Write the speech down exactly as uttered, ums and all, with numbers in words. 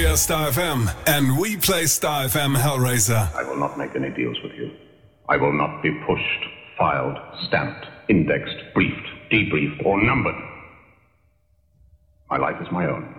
hear Star F M, and we play Star F M Hellraiser. I will not make any deals with you. I will not be pushed, filed, stamped, indexed, briefed, debriefed, or numbered. My life is my own.